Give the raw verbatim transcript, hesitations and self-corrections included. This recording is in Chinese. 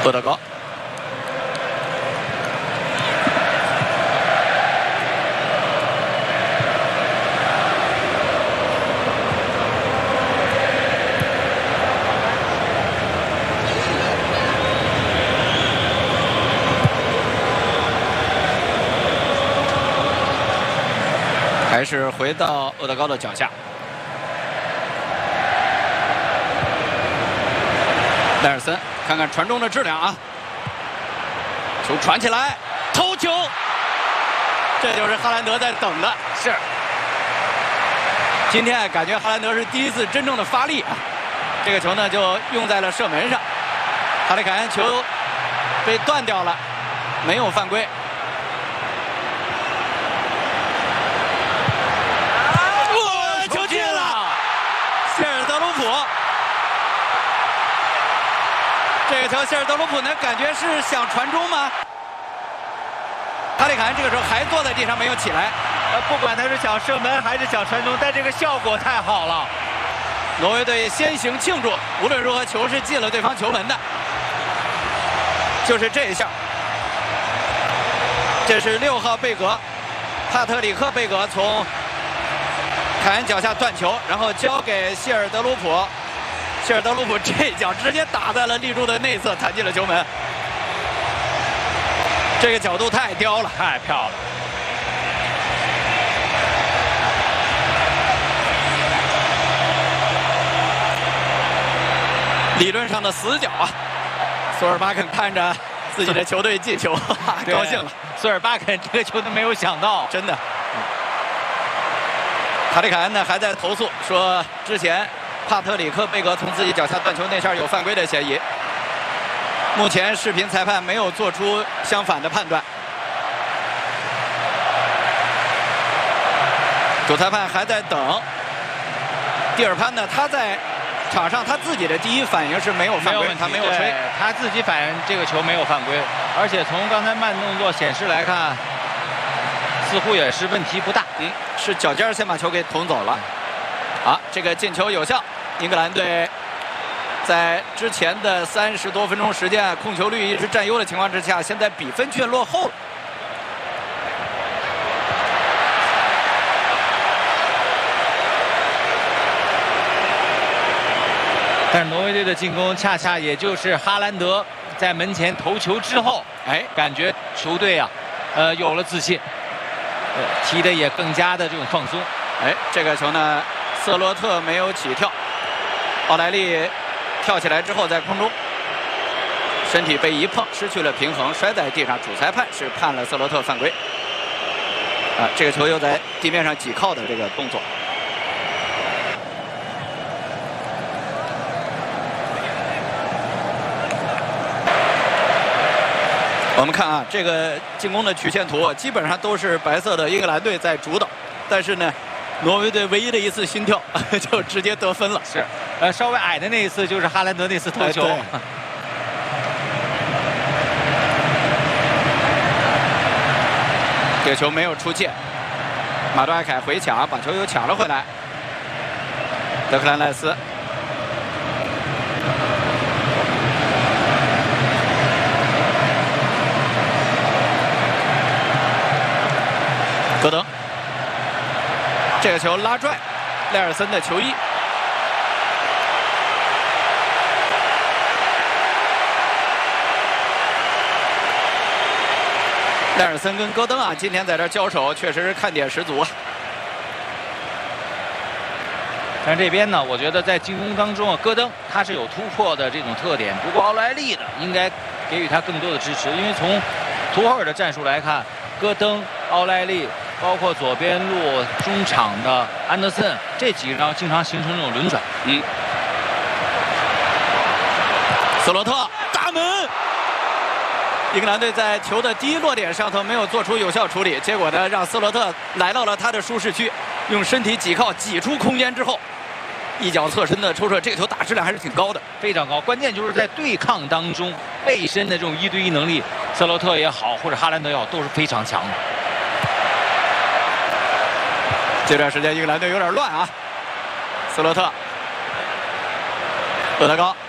厄德高。还是回到厄德高的脚下。 戴尔森，看看传中的质量啊！球传起来，头球，这就是哈兰德在等的。是，今天感觉哈兰德是第一次真正的发力啊！这个球呢就用在了射门上，哈里凯恩球被断掉了，没有犯规。哇，球进了！谢尔德鲁普。 这个球，谢尔德鲁普呢，感觉是想传中吗？哈里凯恩这个时候还坐在地上没有起来。 呃，不管他是想射门还是想传中，但这个效果太好了。 挪威队先行庆祝，无论如何球是进了对方球门的，就是这一下。这是六号贝格，帕特里克贝格从凯恩脚下断球，然后交给谢尔德鲁普。 谢尔德鲁普这一脚直接打在了立柱的内侧，弹进了球门。这个角度太刁了， 太漂亮了。 理论上的死角啊！索尔巴肯看着自己的球队进球，高兴了。 索尔巴肯这个球都没有想到， 真的。卡里凯恩呢还在投诉说之前。 帕特里克贝格从自己脚下断球那下有犯规的嫌疑，目前视频裁判没有做出相反的判断。主裁判还在等。蒂尔潘呢，他在场上他自己的第一反应是没有犯规，他没有吹， 他自己反应这个球没有犯规，而且从刚才慢动作显示来看，似乎也是问题不大。 嗯，是脚尖先把球给捅走了。好，这个进球有效。 英格兰队在之前的三十多分钟时间，控球率一直占优的情况之下，现在比分却落后了。 但是挪威队的进攻恰恰也就是哈兰德在门前头球之后，哎，感觉球队啊，呃，有了自信，呃，踢得也更加的这种放松。 哎，这个球呢，瑟洛特没有起跳。 奥莱利跳起来之后，在空中身体被一碰，失去了平衡，摔在地上。主裁判是判了瑟洛特犯规。啊，这个球又在地面上挤靠的这个动作。我们看啊，这个进攻的曲线图基本上都是白色的英格兰队在主导，但是呢。 挪威队唯一的一次心跳就直接得分了， 是，呃，稍微矮的那一次就是哈兰德那次头球。哎、 这个球没有出界，马杜埃凯回抢，把球又抢了回来。德克兰赖斯，戈登。 这个球拉拽，赖尔森的球衣。赖尔森跟戈登啊，今天在这交手，确实是看点十足啊。 但这边呢，我觉得在进攻当中啊，戈登他是有突破的这种特点，不过奥莱利呢，应该给予他更多的支持，因为从图赫尔的战术来看，戈登、奥莱利。 包括左边路中场的安德森，这几张经常形成这种轮转。 嗯，斯洛特大门，英格兰队在球的第一落点上头没有做出有效处理，结果呢，让斯洛特来到了他的舒适区，用身体挤靠挤出空间之后，一脚侧身的抽射，这个球打质量还是挺高的， 非常高。关键就是在对抗当中，背身的这种一对一能力，斯洛特也好，或者哈兰德也好，都是非常强的。 这段时间英格兰队有点乱啊，斯洛特，厄德高，